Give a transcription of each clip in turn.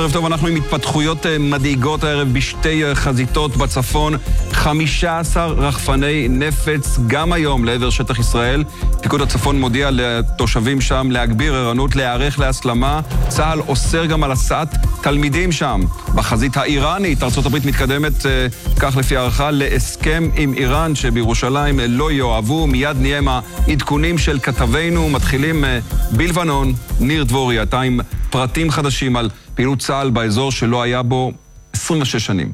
ערב טוב, אנחנו עם התפתחויות מדאיגות הערב בשתי חזיתות בצפון. 15 רחפני נפץ גם היום לעבר שטח ישראל. פיקוד הצפון מודיע לתושבים שם להגביר ערנות, להיערך להסלמה. צה"ל אוסר גם על הסעת תלמידים שם. בחזית האיראנית, ארצות הברית מתקדמת, כך לפי הערכה, להסכם עם איראן שבירושלים לא יאהבו. מיד נהיה עם העדכונים של כתבינו. מתחילים בלבנון. ניר דבורי, אתה עם פרטים חדשים על פעילות צה"ל באזור שלא היה בו 26 שנים.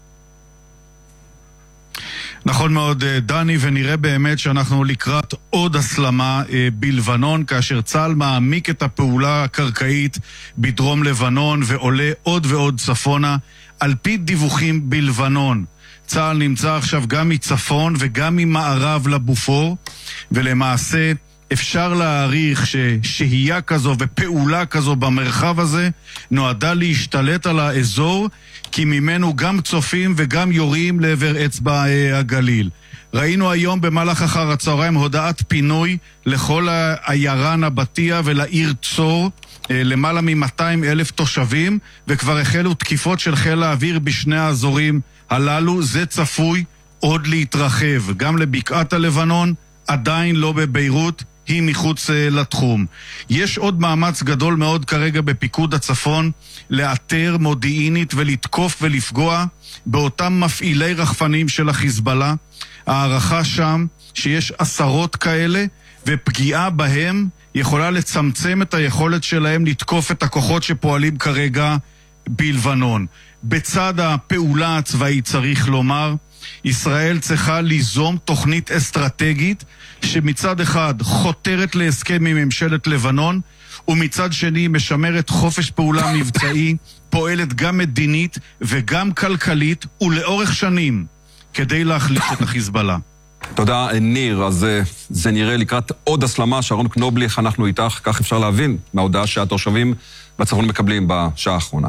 נכון מאוד, דני, ונראה באמת שאנחנו לקראת עוד הסלמה בלבנון, כאשר צה"ל מעמיק את הפעולה הקרקעית בדרום לבנון ועולה עוד ועוד צפונה. על פי דיווחים בלבנון, צה"ל נמצא עכשיו גם מצפון וגם ממערב לבופור, ולמעשה אפשר להעריך ששהייה כזו ופעולה כזו במרחב הזה נועדה להשתלט על האזור, כי ממנו גם צופים וגם יורים לעבר אצבע הגליל. ראינו היום במהלך אחר הצהריים הודעת פינוי לכל העיירה נבטיה ולעיר צור, למעלה מ-200,000 תושבים, וכבר החלו תקיפות של חיל האוויר בשני האזורים הללו. זה צפוי עוד להתרחב גם לבקעת הלבנון, עדיין לא בביירות, היא מחוץ לתחום. יש עוד מאמץ גדול מאוד כרגע בפיקוד הצפון לאתר מודיעינית ולתקוף ולפגוע באותם מפעילי רחפנים של החיזבאללה. הערכה שם שיש 10 כאלה, ופגיעה בהם יכולה לצמצם את היכולת שלהם לתקוף את הכוחות שפועלים כרגע בלבנון. בצד הפעולה הצבאית, צריך לומר, ישראל צריכה ליזום תוכנית אסטרטגית שמצד אחד חותרת להסכם עם ממשלת לבנון, ומצד שני משמרת חופש פעולה מבצעי, פועלת גם מדינית וגם כלכלית ולאורך שנים כדי להחליש את החיזבאללה. תודה ניר. אז זה נראה לקראת עוד הסלמה. שרון קנובליך, אנחנו איתך, כך אפשר להבין מההודעה שהתושבים בצפון מקבלים בשעה האחרונה.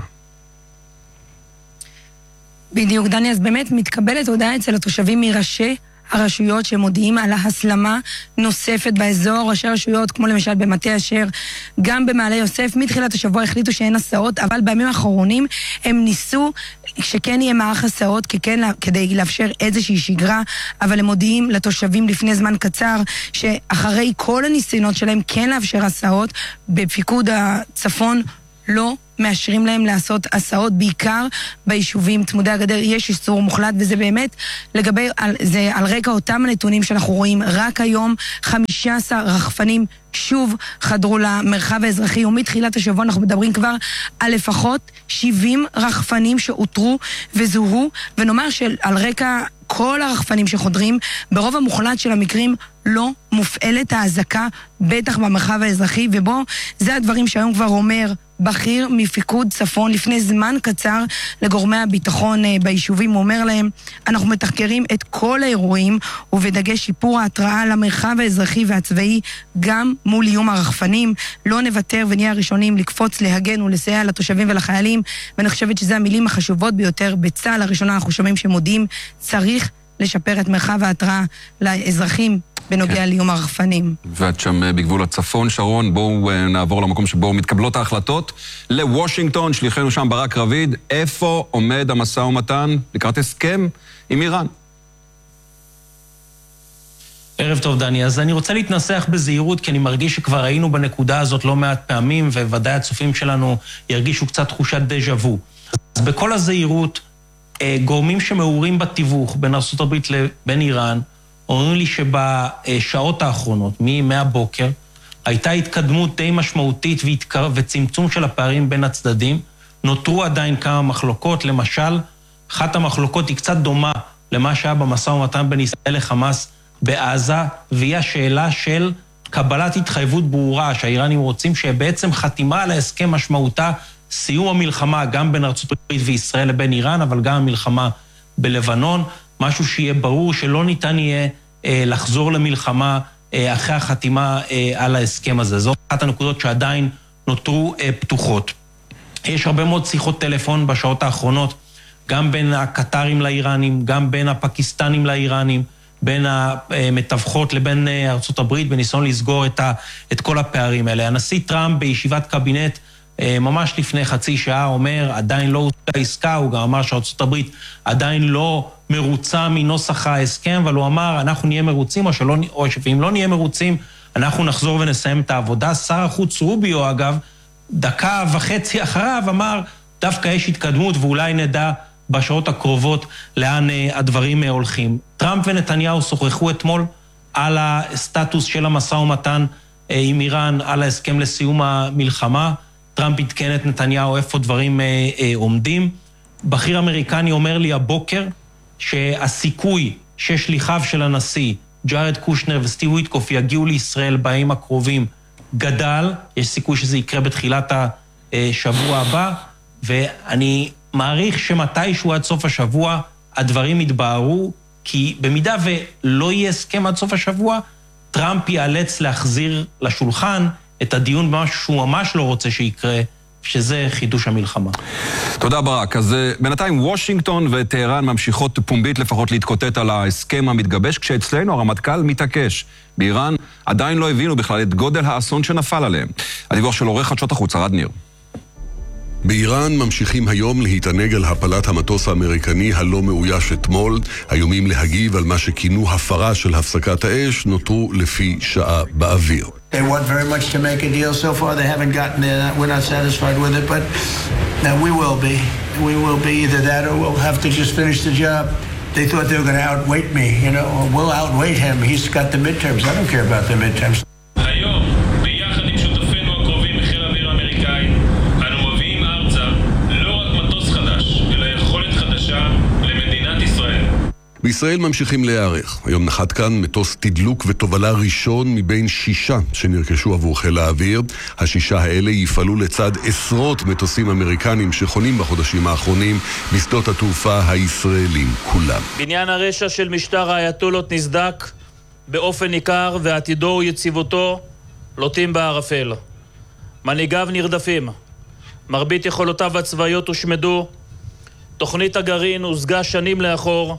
בדיוק, דני, אז באמת מתקבלת הודעה אצל התושבים מראשי הרשויות שמודיעים על ההסלמה נוספת באזור. ראשי רשויות כמו למשל במטה אשר, גם במעלה יוסף, מתחילת השבוע החליטו שאין הסעות, אבל בימים האחרונים הם ניסו שכן יהיה מערך הסעות כדי לאפשר איזושהי שגרה, אבל הם מודיעים לתושבים לפני זמן קצר שאחרי כל הניסיונות שלהם כן לאפשר הסעות, בפיקוד הצפון לא מאשרים להם לעשות הסעות, בעיקר ביישובים צמודי הגדר יש איסור מוחלט, וזה באמת לגבי, זה על רקע אותם הנתונים שאנחנו רואים. רק היום 15 רחפנים שוב חדרו למרחב האזרחי, ומתחילת השבוע אנחנו מדברים כבר על לפחות 70 רחפנים שאותרו וזוהו, ונאמר שעל רקע כל הרחפנים שחודרים, ברוב המוחלט של המקרים לא מופעלת ההזקה, בטח במרחב האזרחי, ובו זה הדברים שהיום כבר אומר בכיר מפיקוד צפון לפני זמן קצר לגורמי הביטחון ביישובים. הוא אומר להם, אנחנו מתחקרים את כל האירועים ובדגש שיפור ההתראה למרחב האזרחי והצבאי גם מול איום הרחפנים. לא נוותר ונהיה הראשונים לקפוץ, להגן ולסייע לתושבים ולחיילים, ואני חושבת שזה המילים החשובות ביותר בצה"ל. הראשונה אנחנו שומעים שמודיעים צריך לשפר את מרחב ההתראה לאזרחים בנוגע לאיום הרחפנים. ואת שם בגבול הצפון, שרון, בואו נעבור למקום שבו מתקבלות ההחלטות. לוושינגטון, שליחנו שם ברק רביד, איפה עומד המשא ומתן לקראת הסכם עם איראן? ערב טוב דני, אז אני רוצה להתנסח בזהירות, כי אני מרגיש שכבר היינו בנקודה הזאת לא מעט פעמים, וודאי הצופים שלנו ירגישו קצת תחושת דז'ה וו. אז בכל הזהירות, גורמים שמעורים בתיווך בין ארצות הברית לבין איראן, אומרים לי שבשעות האחרונות, מהבוקר, הייתה התקדמות די משמעותית וצמצום של הפערים בין הצדדים. נותרו עדיין כמה מחלוקות, למשל, אחת המחלוקות היא קצת דומה למה שהיה במשא ומתן בין ישראל לחמאס בעזה, והיא השאלה של קבלת התחייבות ברורה שהאיראנים רוצים, שבעצם חתימה על ההסכם משמעותה סיום המלחמה גם בין ארצות הברית וישראל לבין איראן, אבל גם המלחמה בלבנון, משהו שיהיה ברור שלא ניתן יהיה לחזור למלחמה אחרי החתימה על ההסכם הזה. זו אחת הנקודות שעדיין נותרו פתוחות. יש הרבה מאוד שיחות טלפון בשעות האחרונות, גם בין הקטרים לאיראנים, גם בין הפקיסטנים לאיראנים, בין המתווכות לבין ארצות הברית, בניסיון לסגור את כל הפערים האלה. הנשיא טראמפ בישיבת קבינט ממש לפני חצי שעה אומר, עדיין לא הוצאה עסקה, הוא גם אמר שארצות הברית עדיין לא מרוצה מנוסח ההסכם, אבל הוא אמר, אנחנו נהיה מרוצים, ואם לא נהיה מרוצים, אנחנו נחזור ונסיים את העבודה. שר החוץ רוביו, אגב, דקה וחצי אחריו אמר, דווקא יש התקדמות, ואולי נדע בשעות הקרובות לאן הדברים הולכים. טראמפ ונתניהו שוחחו אתמול על הסטטוס של המשא ומתן עם איראן, על ההסכם לסיום המלחמה. טראמפ עדכן את נתניהו איפה דברים עומדים. בכיר אמריקני אומר לי הבוקר שהסיכוי ששליחיו של הנשיא, ג'ארד קושנר וסטיב וויטקוף, יגיעו לישראל בימים הקרובים גדל. יש סיכוי שזה יקרה בתחילת השבוע הבא, ואני מעריך שמתישהו עד סוף השבוע הדברים יתבהרו, כי במידה ולא יהיה הסכם עד סוף השבוע, טראמפ ייאלץ להחזיר לשולחן את הדיון במשהו שהוא ממש לא רוצה שיקרה, שזה חידוש המלחמה. תודה ברק. אז בינתיים וושינגטון וטהרן ממשיכות פומבית לפחות להתקוטט על ההסכם המתגבש, כשאצלנו הרמטכ"ל מתעקש. באיראן עדיין לא הבינו בכלל את גודל האסון שנפל עליהם. הדיווח של עורך חדשות החוץ, ערד ניר. באיראן ממשיכים היום להתענג על הפלת המטוס האמריקני הלא מאויש אתמול. האיומים להגיב על מה שכינו הפרה של הפסקת האש נותרו לפי שעה באוויר. They want very much to make a deal. So far they haven't gotten there. We're not satisfied with it, but we will be. We will be either that or we'll have to just finish the job. They thought they were going to outweight me, you know. We'll outweight him. He's got the midterms. I don't care about the midterms. היום, ביחד עם שותפינו הקרובים בחיל האוויר האמריקאי, אנו מביאים ארצה לא רק מטוס חדש, אלא יכולת חדשה למדינת ישראל. בישראל ממשיכים להיערך. היום נחת כאן מטוס תדלוק ותובלה ראשון מבין 6 שנרכשו עבור חיל האוויר. 6 האלה יפעלו לצד עשרות מטוסים אמריקנים שחונים בחודשים האחרונים בשדות התעופה הישראלים כולם. בניין הרשע של משטר האייתולות נסדק באופן ניכר, ועתידו ויציבותו לוטים בערפל. מנהיגיו נרדפים. מרבית יכולותיו הצבאיות הושמדו. תוכנית הגרעין הושגה שנים לאחור.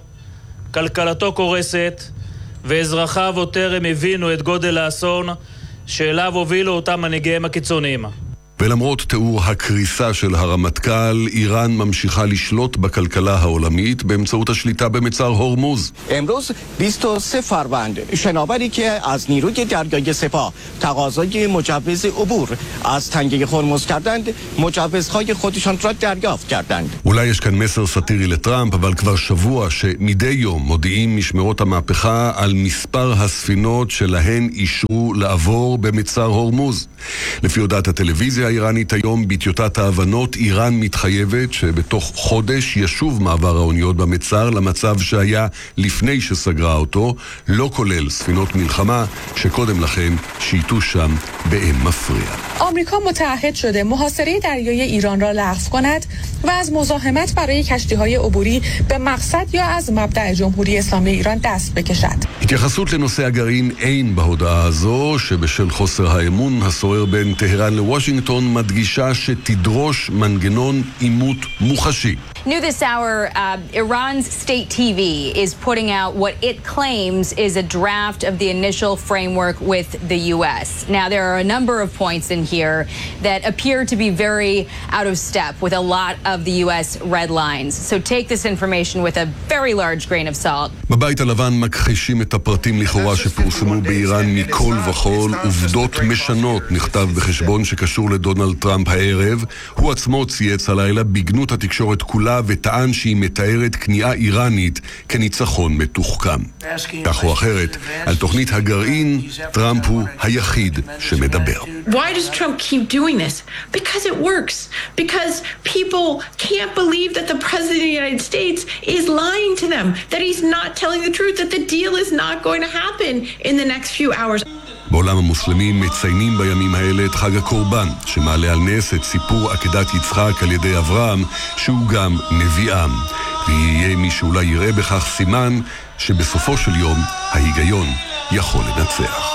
כלכלתו קורסת, ואזרחיו עוד טרם הבינו את גודל האסון שאליו הובילו אותם מנהיגיהם הקיצוניים. ולמרות תיאור הקריסה של הרמטכ"ל, איראן ממשיכה לשלוט בכלכלה העולמית באמצעות השליטה במצר הורמוז. امروز 23 فروند شناوری که از نیروی دریایی سپاه تقاضای مجوز عبور از تنگه هرمز کردند، مجوزهای خودشان را دریافت کردند. אולי יש כאן מסר סאטירי לטראמפ, אבל כבר שבוע שמדי יום מודיעים משמרות המהפכה על מספר הספינות שלהן אישרו לעבור במצר הורמוז. לפי הודעת הטלוויזיה האיראנית היום בטיוטת ההבנות, איראן מתחייבת שבתוך חודש ישוב מעבר האוניות במצר למצב שהיה לפני שסגרה אותו, לא כולל ספינות מלחמה שקודם לכן שייטו שם באין מפריע. آمریکا متعهد شده محاصره دریایی ایران را لغو کند و از مزاحمت برای کشتی‌های عبوری به مقصد یا از مبدأ جمهوری اسلامی ایران دست بکشد. התייחסות לנושא הגרעין אין בהודעה הזו, שבשל חוסר האמון השורר בין טהרן לוושינגטון מדגישה שתדרוש מנגנון עימות מוחשי. New this hour, Iran's state TV is putting out what it claims is a draft of the initial framework with the U.S. Now, there are a number of points in here that appear to be very out of step with a lot of the U.S. red lines. So take this information with a very large grain of salt. בבית הלבן מכחישים את הפרטים לכאורה שפורסמו באיראן מכל וכל. עובדות משנות נכתב בחשבון שקשור לדונלד טראמפ הערב. הוא עצמו צייץ הלילה בגנות התקשורת כולה וטען שהיא מתארת כניעה איראנית כניצחון מתוחכם. כך או אחרת, על תוכנית הגרעין, טראמפ הוא היחיד שמדבר. Why does Trump keep doing this? Because it works. Because people can't believe that the president of the United States is lying to them, that he's not telling the truth, that the deal is not going to happen in the next few hours. בעולם המוסלמים מציינים בימים האלה את חג הקורבן, שמעלה על נס את סיפור עקדת יצחק על ידי אברהם, שהוא גם נביאם. ויהיה מי שאולי יראה בכך סימן שבסופו של יום ההיגיון יכול לנצח.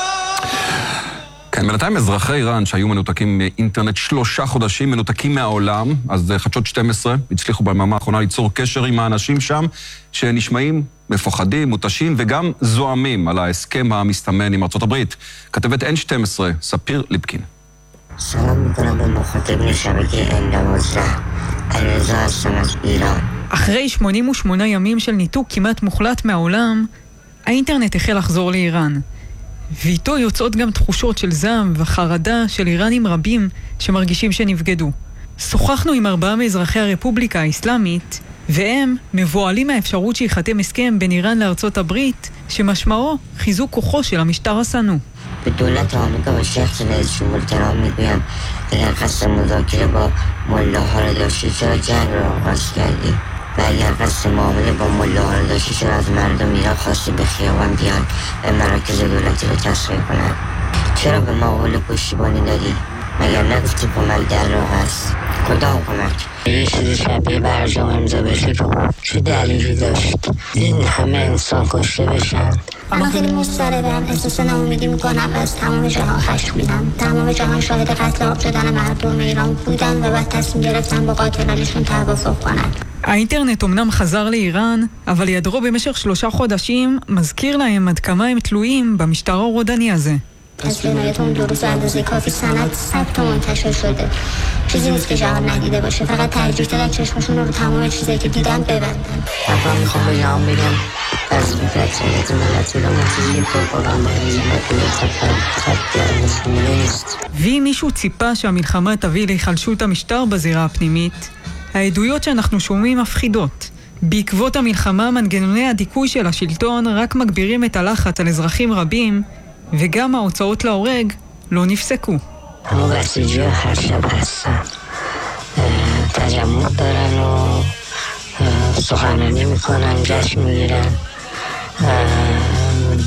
כן, בינתיים אזרחי איראן שהיו מנותקים מאינטרנט 3 חודשים, מנותקים מהעולם, אז חדשות 12 הצליחו ביממה האחרונה ליצור קשר עם האנשים שם, שנשמעים מפוחדים, מותשים וגם זועמים על ההסכם המסתמן עם ארצות הברית. כתבת N12, ספיר ליפקין. سلام میکنم به مخاطبین شبکه N12. علیرضا هستم از ایران. אחרי 88 ימים של ניתוק כמעט מוחלט מהעולם, האינטרנט החל לחזור לאיראן. ואיתו יוצאות גם תחושות של זעם וחרדה של איראנים רבים שמרגישים שנבגדו. שוחחנו עם 4 מאזרחי הרפובליקה האסלאמית, והם מבועלים מהאפשרות שיחתם הסכם בין איראן לארצות הברית, שמשמעו חיזוק כוחו של המשטר השנוא. به دولت آمریکا و شخص رئیس جمهور ترامپ میگویم اگر قصد مذاکره با ملاها را داشتی چرا جنگ را آغاز کردی و اگر قصد معامله با ملاها را داشتی چرا از مردم ایران خواستی به خیابان بیان و مراکز دولتی را تصفیه کنند چرا به ما قول پشتیبانی دادی مگر نگفتی کمک در راه است کدام کمک یه چیزی شبیه برجام امضا بشه چه دلیلی داشت این همه انسان کشته بشن من خیلی مضطربم احساس ناامیدی میکنم و از تمام جهان خشمگینم تمام جهان شاهد قتل عام شدن مردم ایران بودن و بعد تصمیم گرفتن با قاتلانشون توافق کنن. האינטרנט אמנם חזר לאיראן, אבל ידרו במשך 3 חודשים מזכיר להם עד כמה הם תלויים במשטר הרודני הזה. از جنایتون 2 روز اندازه کافی سند ثبت و منتشر شده. چیزی نیست که جهان ندیده باشه، فقط ترجیح دادن چشمشون رو تمام چیزایی که دیدن ببندن. من میخوام به جهان بگم از بی‌فکریت ملت ایران چیزی پروپاگاندایی نیست. ואם מישהו ציפה שהמלחמה תביא להיחלשות המשטר בזירה הפנימית, העדויות שאנחנו שומעים מפחידות. בעקבות המלחמה מנגנוני הדיכוי של השלטון רק מגבירים את הלחץ על אזרחים רבים, וגם ההוצאות להורג לא נפסקו. اما بسیجی ها هر شب هستن تجمع دارن و سخنرانی میکنن جشن میگیرن و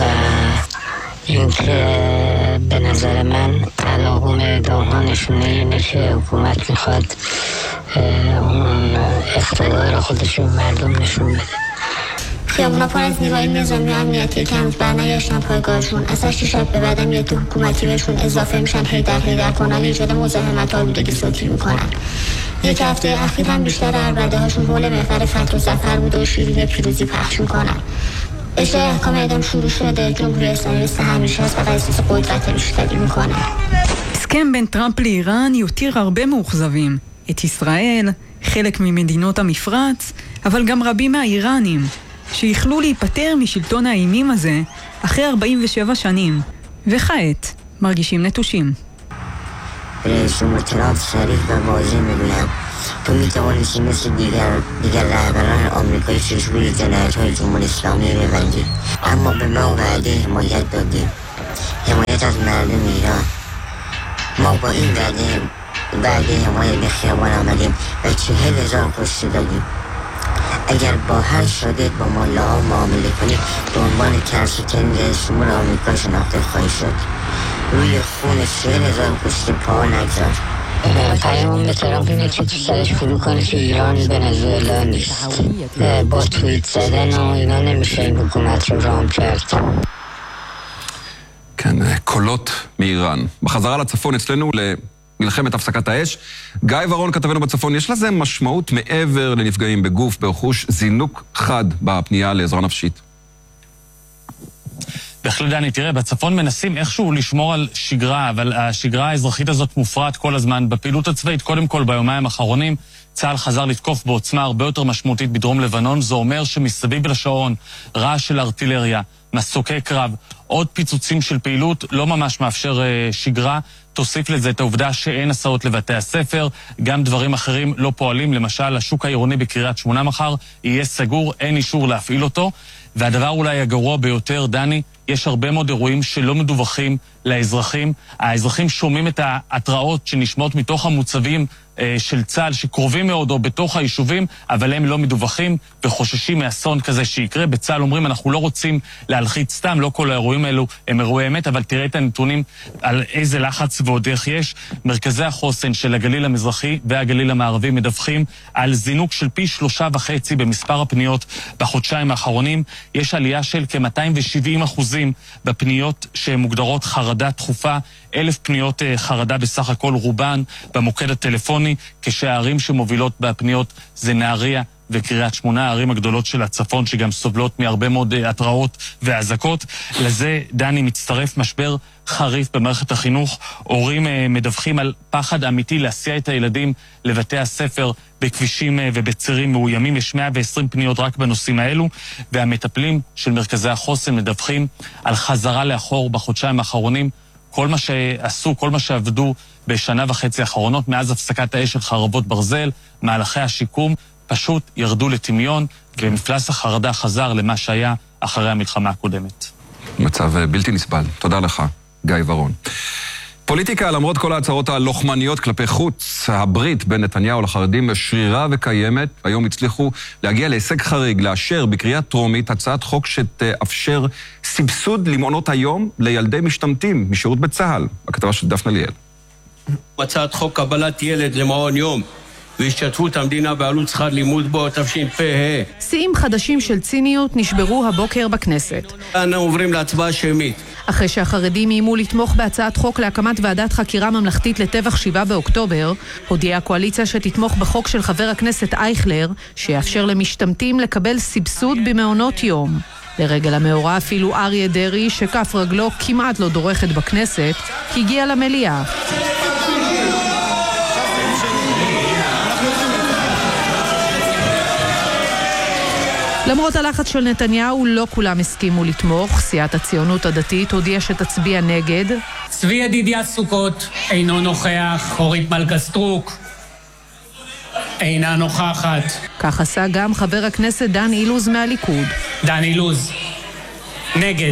اینکه به نظر من تلاقم اعدام ها نشونه اینه که حکومت میخواد اون اقتدار خودش رو مردم نشون بده خیابونا پر از نیروهای نظامی و امنیتی که هنوز برنگشتن پایگاهشون از 8 شب به بعدم یه دو حکومتی بهشون اضافه میشن هیدر کنن ایجاد مزاحمت آلودگی صوتی میکنن. 1 هفته اخیر هم بیشتر عربده هاشون حول محور فتح و ظفر بوده و شیرین پیروزی پخش میکنن. اجرای احکام اعدام شروع شده، جمهوری اسلامی مثل همیشه هست و قضیه قدرت بیشتری میکنه. הסכם בין טראמפ לאיראן יותיר הרבה מאוכזבים. את ישראל, חלק ממדינות המפרץ, אבל גם רבים מהאיראנים, שיכלו להיפטר משלטון האימים הזה אחרי 47 שנים, וכעת מרגישים נטושים. رئیس جمهور ترامپ صریح و واضح میگویم تو میتوانستی مثل دیگر رهبران آمریکایی چشموی جنایت‌های جمهوری اسلامی ببندی اما به ما وعده حمایت دادی حمایت از مردم ایران ما با این وعده حمایت به خیابان آمدیم و 40,000 کشته دادیم اگر با هر شاگرد با ملاها معامله کنی به عنوان کنسلترین رئیس جمهور آمریکا شناخته خواهی شد روی خون 40,000 کشته پا نگذار پیام به ترامپ اینه که تو سرش فرو کنه که ایران ونزوئلا نیست با توییت زدن و اینا نمیشه این حکومت رو رام کرد כן, קולות מאיראן. בחזרה לצפון אצלנו למלחמת הפסקת האש. גיא ורון כתבנו בצפון, יש לזה משמעות מעבר לנפגעים בגוף, ברכוש, זינוק חד בפנייה לעזרה נפשית. בהחלט דני, תראה, בצפון מנסים איכשהו לשמור על שגרה, אבל השגרה האזרחית הזאת מופרעת כל הזמן. בפעילות הצבאית, קודם כל ביומיים האחרונים, צה"ל חזר לתקוף בעוצמה הרבה יותר משמעותית בדרום לבנון. זה אומר שמסביב לשעון, רעש של ארטילריה, מסוקי קרב, עוד פיצוצים של פעילות, לא ממש מאפשר שגרה. תוסיף לזה את העובדה שאין הסעות לבתי הספר, גם דברים אחרים לא פועלים. למשל, השוק העירוני בקריית שמונה מחר יהיה סגור, אין אישור להפעיל אותו. והדבר אולי הגרוע ביותר, דני, יש הרבה מאוד אירועים שלא מדווחים לאזרחים. האזרחים שומעים את ההתראות שנשמעות מתוך המוצבים של צה"ל שקרובים מאוד או בתוך היישובים, אבל הם לא מדווחים וחוששים מאסון כזה שיקרה. בצה"ל אומרים, אנחנו לא רוצים להלחיץ סתם, לא כל האירועים האלו הם אירועי אמת, אבל תראה את הנתונים על איזה לחץ ועוד איך יש. מרכזי החוסן של הגליל המזרחי והגליל המערבי מדווחים על זינוק של פי 3.5 במספר הפניות בחודשיים האחרונים. יש עלייה של כ-270% בפניות שמוגדרות חרדה דחופה, 1,000 פניות חרדה בסך הכל, רובן במוקד הטלפוני, כשהערים שמובילות בפניות זה נהריה וקריית שמונה, הערים הגדולות של הצפון שגם סובלות מהרבה מאוד התראות והזקות. לזה דני מצטרף משבר חריף במערכת החינוך. הורים מדווחים על פחד אמיתי להסיע את הילדים לבתי הספר בכבישים ובצירים מאוימים. יש 120 פניות רק בנושאים האלו, והמטפלים של מרכזי החוסן מדווחים על חזרה לאחור בחודשיים האחרונים. כל מה שעשו, כל מה שעבדו בשנה וחצי האחרונות, מאז הפסקת האש של חרבות ברזל, מהלכי השיקום, פשוט ירדו לטמיון, ומפלס החרדה חזר למה שהיה אחרי המלחמה הקודמת. מצב בלתי נסבל. תודה לך, גיא ורון. פוליטיקה, למרות כל ההצהרות הלוחמניות כלפי חוץ, הברית בין נתניהו לחרדים שרירה וקיימת. היום הצליחו להגיע להישג חריג, לאשר בקריאה טרומית הצעת חוק שתאפשר סבסוד למעונות היום לילדי משתמטים משירות בצה"ל. הכתבה של דפנה ליאל. הצעת חוק קבלת ילד למעון יום והשתתפות המדינה בעלות שכר לימוד בו, תשפ"ה. שיאים חדשים של ציניות נשברו הבוקר בכנסת. אנו עוברים להצבעה שמית. אחרי שהחרדים איימו לתמוך בהצעת חוק להקמת ועדת חקירה ממלכתית לטבח 7 באוקטובר, הודיעה הקואליציה שתתמוך בחוק של חבר הכנסת אייכלר, שיאפשר למשתמטים לקבל סבסוד במעונות יום. לרגל המאורע אפילו אריה דרעי, שכף רגלו כמעט לא דורכת בכנסת, הגיע למליאה. למרות הלחץ של נתניהו, לא כולם הסכימו לתמוך. סיעת הציונות הדתית הודיעה שתצביע נגד. צבי ידידיה סוכות אינו נוכח. אורית מלכה סטרוק אינה נוכחת. כך עשה גם חבר הכנסת דן אילוז מהליכוד. דן אילוז נגד.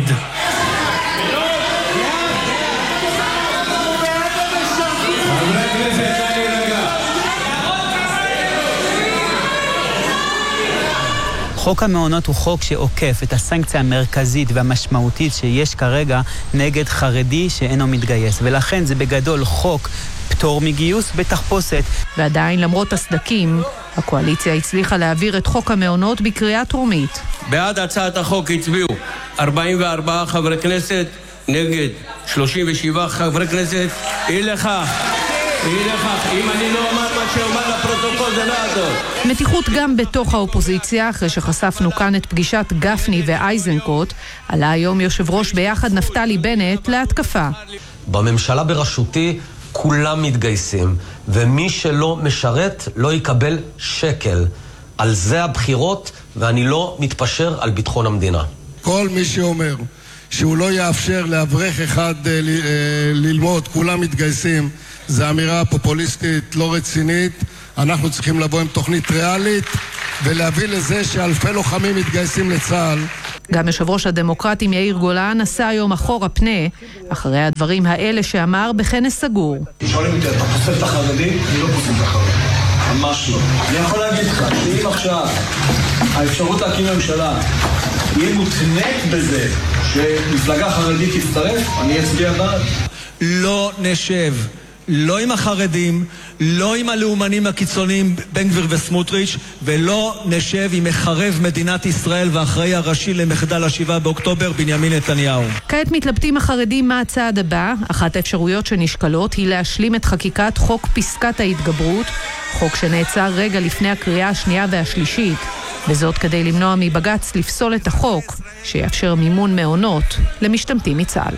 חוק המעונות הוא חוק שעוקף את הסנקציה המרכזית והמשמעותית שיש כרגע נגד חרדי שאינו מתגייס, ולכן זה בגדול חוק פטור מגיוס בתחפושת. ועדיין למרות הסדקים, הקואליציה הצליחה להעביר את חוק המעונות בקריאה טרומית. בעד הצעת החוק הצביעו 44 חברי כנסת, נגד 37 חברי כנסת. אי לכך, אם אני לא אומר מה שאומר לפרוטוקול זה לא יעזור. מתיחות גם בתוך האופוזיציה, אחרי שחשפנו כאן את פגישת גפני ואייזנקוט, עלה היום יושב ראש ביחד נפתלי בנט להתקפה. בממשלה בראשותי כולם מתגייסים, ומי שלא משרת לא יקבל שקל. על זה הבחירות, ואני לא מתפשר על ביטחון המדינה. כל מי שאומר שהוא לא יאפשר לאברך אחד ללמוד, כולם מתגייסים, זו אמירה פופוליסטית לא רצינית. אנחנו צריכים לבוא עם תוכנית ריאלית ולהביא לזה שאלפי לוחמים מתגייסים לצה"ל. גם יושב ראש הדמוקרטים יאיר גולן עשה היום אחורה פנה אחרי הדברים האלה שאמר בכנס סגור. שואלים אותי, אתה פוסל את החרדים? אני לא פוסל את החרדים, ממש לא. אני יכול להגיד לך שאם עכשיו האפשרות להקים ממשלה יהיה מותנית בזה שמפלגה חרדית תצטרף, אני אצביע בעד. לא נשב לא עם החרדים, לא עם הלאומנים הקיצוניים בן גביר וסמוטריץ', ולא נשב עם מחרב מדינת ישראל ואחראי הראשי למחדל 7 באוקטובר בנימין נתניהו. כעת מתלבטים החרדים מה הצעד הבא. אחת האפשרויות שנשקלות היא להשלים את חקיקת חוק פסקת ההתגברות, חוק שנעצר רגע לפני הקריאה השנייה והשלישית, וזאת כדי למנוע מבג"ץ לפסול את החוק שיאפשר מימון מעונות למשתמטים מצה"ל.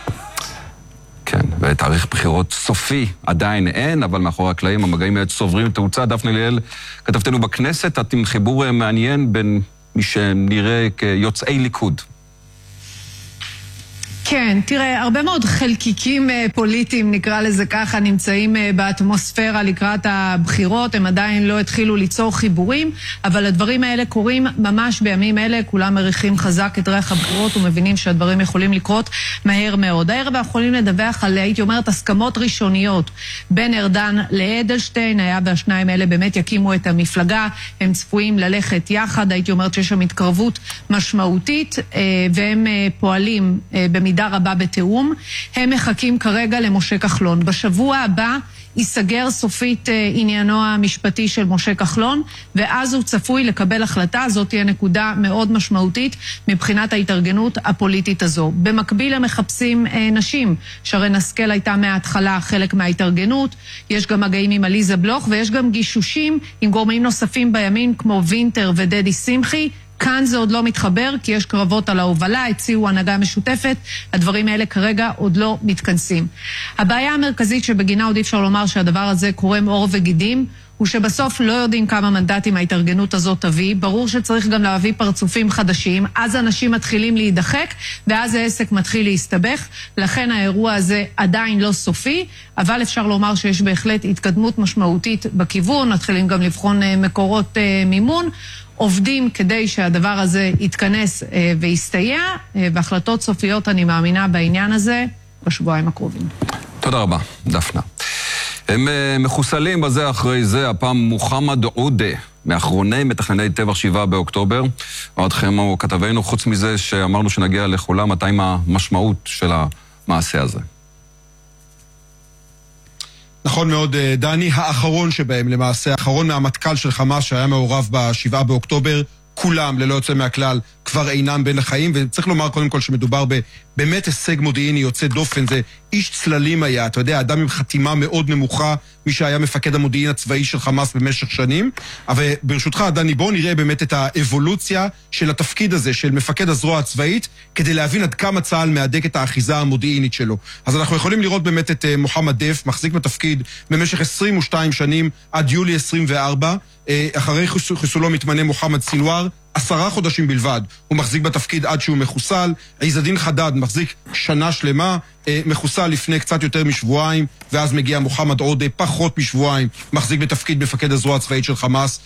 כן, ותאריך בחירות סופי עדיין אין, אבל מאחורי הקלעים המגעים צוברים תאוצה. דפנה ליאל, כתבתנו בכנסת, את עם חיבור מעניין בין מי שנראה כיוצאי ליכוד. כן, תראה, הרבה מאוד חלקיקים פוליטיים, נקרא לזה ככה, נמצאים באטמוספירה לקראת הבחירות, הם עדיין לא התחילו ליצור חיבורים, אבל הדברים האלה קורים ממש בימים אלה, כולם מריחים חזק את ריח הבחירות ומבינים שהדברים יכולים לקרות מהר מאוד. הערב אנחנו יכולים לדווח על, הייתי אומרת, הסכמות ראשוניות בין ארדן לאדלשטיין, היה והשניים האלה באמת יקימו את המפלגה, הם צפויים ללכת יחד, הייתי אומרת שיש שם התקרבות משמעותית, והם פועלים במידה רבה בתאום. הם מחכים כרגע למשה כחלון. בשבוע הבא ייסגר סופית עניינו המשפטי של משה כחלון, ואז הוא צפוי לקבל החלטה. זאת תהיה נקודה מאוד משמעותית מבחינת ההתארגנות הפוליטית הזו. במקביל הם מחפשים נשים. שרן השכל הייתה מההתחלה חלק מההתארגנות, יש גם מגעים עם עליזה בלוך, ויש גם גישושים עם גורמים נוספים בימין כמו וינטר ודדי שמחי. כאן זה עוד לא מתחבר, כי יש קרבות על ההובלה, הציעו הנהגה משותפת, הדברים האלה כרגע עוד לא מתכנסים. הבעיה המרכזית שבגינה עוד אי אפשר לומר שהדבר הזה קורם עור וגידים, הוא שבסוף לא יודעים כמה מנדטים ההתארגנות הזאת תביא. ברור שצריך גם להביא פרצופים חדשים, אז אנשים מתחילים להידחק, ואז העסק מתחיל להסתבך. לכן האירוע הזה עדיין לא סופי, אבל אפשר לומר שיש בהחלט התקדמות משמעותית בכיוון, מתחילים גם לבחון מקורות מימון, עובדים כדי שהדבר הזה יתכנס ויסתייע, והחלטות סופיות אני מאמינה בעניין הזה בשבועיים הקרובים. תודה רבה, דפנה. הם מחוסלים בזה אחרי זה, הפעם מוחמד עודה, מאחרוני מתכנני טבח 7 באוקטובר. ועדכם הוא כתבנו, חוץ מזה שאמרנו שנגיע לכולם, מתי המשמעות של המעשה הזה. נכון מאוד, דני, האחרון שבהם למעשה, האחרון מהמטכ"ל של חמאס שהיה מעורב ב7 באוקטובר, כולם ללא יוצא מהכלל כבר אינם בין החיים, וצריך לומר קודם כל שמדובר באמת הישג מודיעיני יוצא דופן. זה איש צללים היה, אתה יודע, אדם עם חתימה מאוד נמוכה, מי שהיה מפקד המודיעין הצבאי של חמאס במשך שנים. אבל ברשותך, דני, בואו נראה באמת את האבולוציה של התפקיד הזה, של מפקד הזרוע הצבאית, כדי להבין עד כמה צה"ל מהדק את האחיזה המודיעינית שלו. אז אנחנו יכולים לראות באמת את מוחמד דף, מחזיק בתפקיד במשך 22 שנים, עד יולי 24, אחרי חיסולו מתמנה מוחמד סינואר, 10 חודשים בלבד, הוא מחזיק בתפקיד עד שהוא מחוסל. עז א-דין חדד מחזיק שנה שלמה, מחוסל לפני קצת יותר משבועיים, ואז מגיע מוחמד עודה, פחות משבועיים, מחזיק בתפקיד מפקד הזרוע הצבאית של חמאס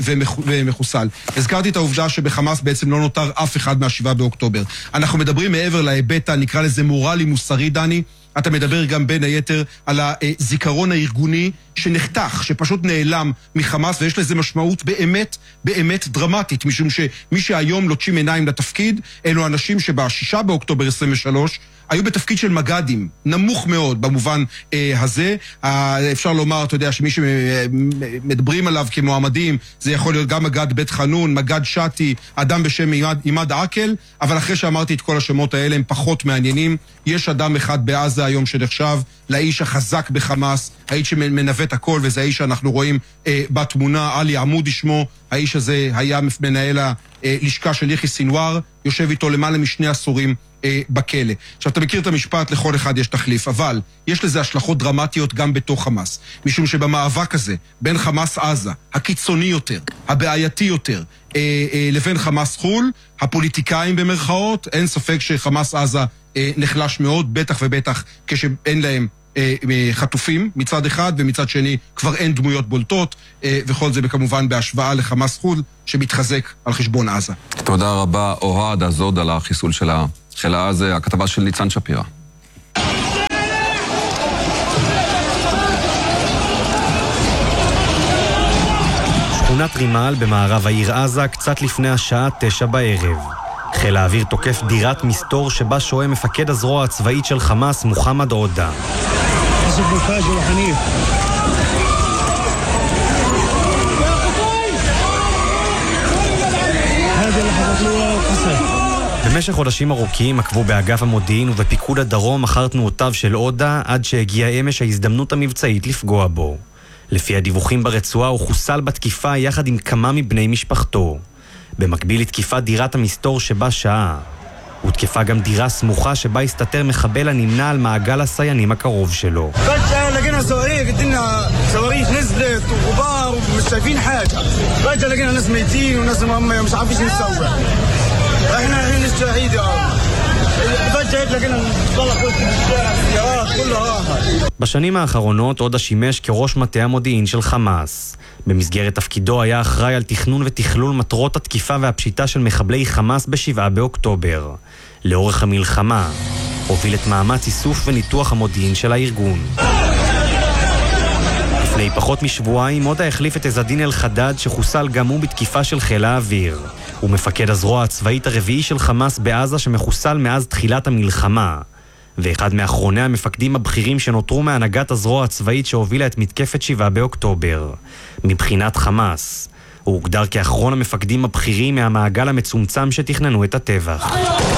ומחוסל. הזכרתי את העובדה שבחמאס בעצם לא נותר אף אחד מה7 באוקטובר. אנחנו מדברים מעבר להיבט, נקרא לזה מורלי מוסרי, דני. אתה מדבר גם בין היתר על הזיכרון הארגוני שנחתך, שפשוט נעלם מחמאס, ויש לזה משמעות באמת, באמת דרמטית, משום שמי שהיום לוטשים עיניים לתפקיד, אלו אנשים שב6 באוקטובר 23, היו בתפקיד של מג"דים, נמוך מאוד במובן הזה. אפשר לומר, אתה יודע, שמי שמדברים עליו כמועמדים, זה יכול להיות גם מג"ד בית חנון, מג"ד שתי, אדם בשם עימד עקל, אבל אחרי שאמרתי את כל השמות האלה, הם פחות מעניינים. יש אדם אחד בעזה היום שנחשב לאיש החזק בחמאס, האיש שמנווט הכל, וזה האיש שאנחנו רואים בתמונה, עלי עמודי שמו. האיש הזה היה מנהל הלשכה של יחיא סינואר, יושב איתו למעלה מ2 עשורים בכלא. עכשיו, אתה מכיר את המשפט, לכל אחד יש תחליף, אבל יש לזה השלכות דרמטיות גם בתוך חמאס, משום שבמאבק הזה, בין חמאס עזה, הקיצוני יותר, הבעייתי יותר, לבין חמאס חול, הפוליטיקאים במרכאות, אין ספק שחמאס עזה נחלש מאוד, בטח ובטח כשאין להם חטופים מצד אחד, ומצד שני כבר אין דמויות בולטות, וכל זה כמובן בהשוואה לחמאס חול שמתחזק על חשבון עזה. תודה רבה, אוהד הזוד, על החיסול של חיל העזה, הכתבה של ניצן שפירא. שכונת רימל במערב העיר עזה, קצת לפני השעה 9 בערב. חיל האוויר תוקף דירת מסתור שבה שוהה מפקד הזרוע הצבאית של חמאס, מוחמד עודה. במשך חודשים ארוכים עקבו באגף המודיעין ובפיקוד הדרום אחר תנועותיו של עודה, עד שהגיעה אמש ההזדמנות המבצעית לפגוע בו. לפי הדיווחים ברצועה הוא חוסל בתקיפה יחד עם כמה מבני משפחתו. במקביל לתקיפת דירת המסתור שבה שעה, הותקפה גם דירה סמוכה שבה הסתתר מחבל הנמנה על מעגל הסיינים הקרוב שלו. فجأة لقينا صواريخ قلنا صواريخ نزلت وغبار ومش شايفين حاجة. فجأة لقينا ناس ميتين وناس مش عارفين ايش نسوي. احنا الحين الشهيد فجأة لقينا طلع كل الشارع السيارات كلها راحت. בשנים האחרונות עודה שימש כראש מטה המודיעין של חמאס. במסגרת תפקידו היה אחראי על תכנון ותכלול מטרות התקיפה והפשיטה של מחבלי חמאס ב7 באוקטובר. לאורך המלחמה הוביל את מאמץ איסוף וניתוח המודיעין של הארגון. לפני פחות משבועיים עודה החליף את עז א-דין אל-חדד שחוסל גם הוא בתקיפה של חיל האוויר. הוא מפקד הזרוע הצבאית הרביעי של חמאס בעזה שמחוסל מאז תחילת המלחמה. ואחד מאחרוני המפקדים הבכירים שנותרו מהנהגת הזרוע הצבאית שהובילה את מתקפת 7 באוקטובר. מבחינת חמאס, הוא הוגדר כאחרון המפקדים הבכירים מהמעגל המצומצם שתכננו את הטבח.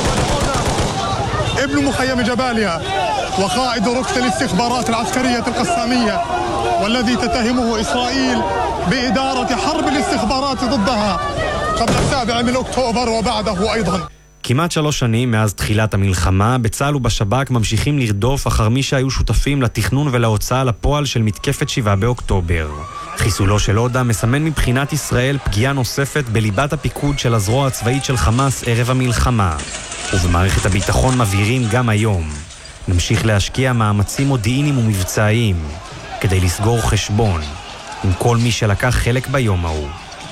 ابن مخيم جباليا وقائد ركن الاستخبارات العسكرية القسامية والذي تتهمه إسرائيل بإدارة حرب الاستخبارات ضدها قبل 7 من أكتوبر وبعده أيضا. כמעט 3 שנים מאז תחילת המלחמה, בצה"ל ובשב"כ ממשיכים לרדוף אחר מי שהיו שותפים לתכנון ולהוצאה לפועל של מתקפת 7 באוקטובר. חיסולו של עודה מסמן מבחינת ישראל פגיעה נוספת בליבת הפיקוד של הזרוע הצבאית של חמאס ערב המלחמה. ובמערכת הביטחון מבהירים גם היום. נמשיך להשקיע מאמצים מודיעיניים ומבצעיים כדי לסגור חשבון עם כל מי שלקח חלק ביום ההוא.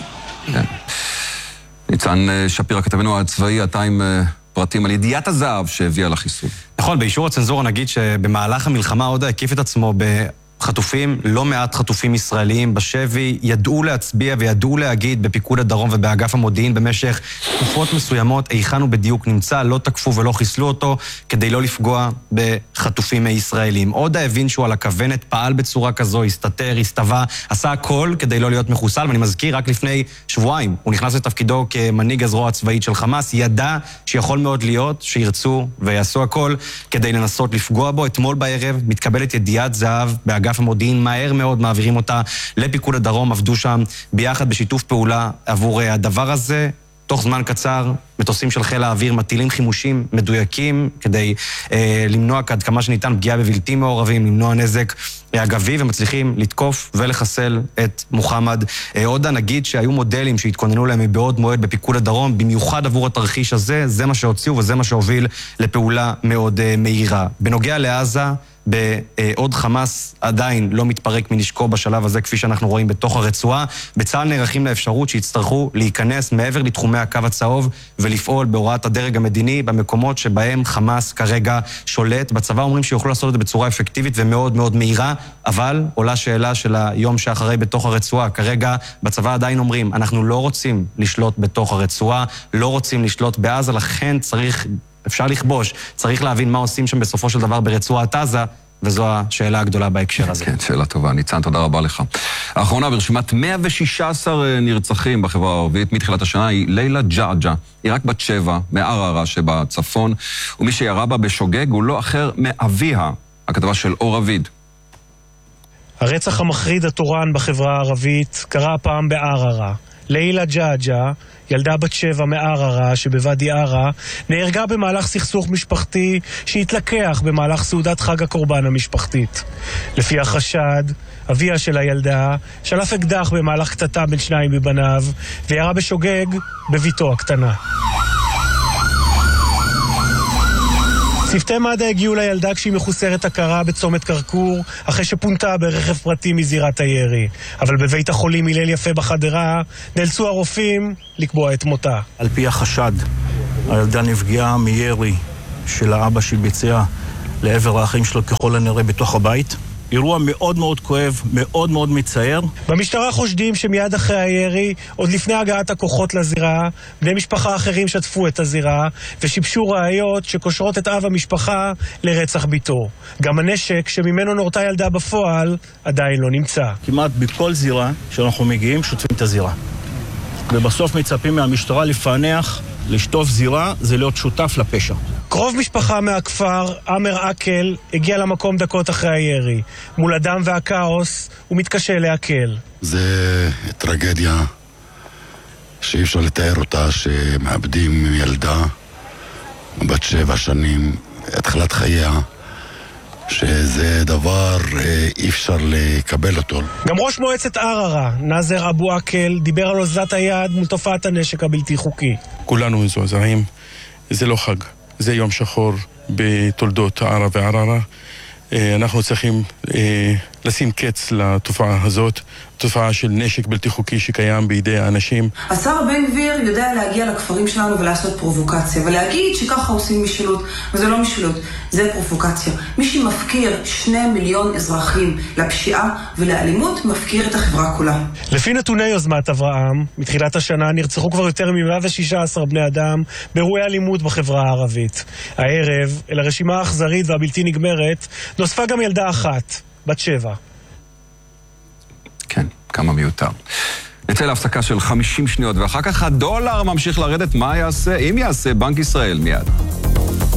ניצן שפירא, כתבנו הצבאי, אתה עם פרטים על ידיעת הזהב שהביאה לחיסול. נכון, באישור הצנזורה נגיד שבמהלך המלחמה עודה הקיף את עצמו בחטופים, לא מעט חטופים ישראלים בשבי, ידעו להצביע וידעו להגיד בפיקוד הדרום ובאגף המודיעין במשך תקופות מסוימות היכן הוא בדיוק נמצא, לא תקפו ולא חיסלו אותו כדי לא לפגוע בחטופים ישראלים. עודה הבין שהוא על הכוונת, פעל בצורה כזו, הסתתר, הסתווה, עשה הכל כדי לא להיות מחוסל, ואני מזכיר, רק לפני שבועיים הוא נכנס לתפקידו כמנהיג הזרוע הצבאית של חמאס, ידע שיכול מאוד להיות שירצו ויעשו הכל כדי לנסות לפגוע בו. אתמול בערב מתקבלת ידיעת זהב באגף המודיעין, מהר מאוד מעבירים אותה לפיקוד הדרום, עבדו שם ביחד בשיתוף פעולה עבור הדבר הזה. תוך זמן קצר, מטוסים של חיל האוויר מטילים חימושים מדויקים כדי למנוע עד כמה שניתן פגיעה בבלתי מעורבים, למנוע נזק אגבי, ומצליחים לתקוף ולחסל את מוחמד עודה. נגיד שהיו מודלים שהתכוננו להם מבעוד מועד בפיקוד הדרום, במיוחד עבור התרחיש הזה, זה מה שהוציאו וזה מה שהוביל לפעולה מאוד מהירה. בנוגע לעזה, בעוד חמאס עדיין לא מתפרק מנשקו בשלב הזה, כפי שאנחנו רואים בתוך הרצועה. בצה"ל נערכים לאפשרות שיצטרכו להיכנס מעבר לתחומי הקו הצהוב ולפעול בהוראת הדרג המדיני במקומות שבהם חמאס כרגע שולט. בצבא אומרים שיוכלו לעשות את זה בצורה אפקטיבית ומאוד מאוד מהירה, אבל עולה שאלה של היום שאחרי בתוך הרצועה. כרגע בצבא עדיין אומרים, אנחנו לא רוצים לשלוט בתוך הרצועה, לא רוצים לשלוט בעזה, לכן אפשר לכבוש, צריך להבין מה עושים שם בסופו של דבר ברצועת עזה, וזו השאלה הגדולה בהקשר הזה. כן, שאלה טובה. ניצן, תודה רבה לך. האחרונה ברשימת 116 נרצחים בחברה הערבית מתחילת השנה היא לילה ג'עג'ה. היא רק בת 7 מערערה שבצפון, ומי שירה בה בשוגג הוא לא אחר מאביה. הכתבה של אור אביד. הרצח המחריד התורן בחברה הערבית קרה הפעם בערערה. לילה ג'עג'ה, ילדה בת 7 מערערה שבוואדי ערה, נהרגה במהלך סכסוך משפחתי שהתלקח במהלך סעודת חג הקורבן המשפחתית. לפי החשד, אביה של הילדה שלף אקדח במהלך קטטה בין 2 מבניו וירה בשוגג בביתו הקטנה. צוותי מד"א הגיעו לילדה כשהיא מחוסרת הכרה בצומת קרקור, אחרי שפונתה ברכב פרטי מזירת הירי. אבל בבית החולים הלל יפה בחדרה נאלצו הרופאים לקבוע את מותה. על פי החשד, הילדה נפגעה מירי של האבא שביצע לעבר האחים שלו ככל הנראה בתוך הבית. אירוע מאוד מאוד כואב, מאוד מאוד מצער. במשטרה חושדים שמיד אחרי הירי, עוד לפני הגעת הכוחות לזירה, בני משפחה אחרים שטפו את הזירה ושיבשו ראיות שקושרות את אב המשפחה לרצח ביתו. גם הנשק שממנו נורתה ילדה בפועל עדיין לא נמצא. כמעט בכל זירה שאנחנו מגיעים שוטפים את הזירה. ובסוף מצפים מהמשטרה לפענח, לשטוף זירה, זה להיות שותף לפשע. קרוב משפחה מהכפר, אמר אקל, הגיע למקום דקות אחרי הירי. מול הדם והכאוס, הוא מתקשה להקל. זה טרגדיה שאי אפשר לתאר אותה, שמאבדים ילדה בת 7 שנים, התחלת חייה, שזה דבר אי אפשר לקבל אותו. גם ראש מועצת ערערה, נאזר אבו אקל, דיבר על אוזלת היד מול תופעת הנשק הבלתי חוקי. כולנו מזועזעים, זה לא חג, זה יום שחור בתולדות ערערה וערערה. אנחנו צריכים לשים קץ לתופעה הזאת, תופעה של נשק בלתי חוקי שקיים בידי האנשים. השר בן גביר יודע להגיע לכפרים שלנו ולעשות פרובוקציה, ולהגיד שככה עושים משילות, וזה לא משילות, זה פרובוקציה. מי שמפקיר 2 מיליון אזרחים לפשיעה ולאלימות, מפקיר את החברה כולה. לפי נתוני יוזמת אברהם, מתחילת השנה נרצחו כבר יותר מ-116 בני אדם באירועי אלימות בחברה הערבית. הערב, אל הרשימה האכזרית והבלתי נגמרת, נוספה גם ילדה אחת, בת 7. כן, כמה מיותר. נצא להפסקה של 50 שניות, ואחר כך הדולר ממשיך לרדת. מה יעשה? אם יעשה, בנק ישראל מיד.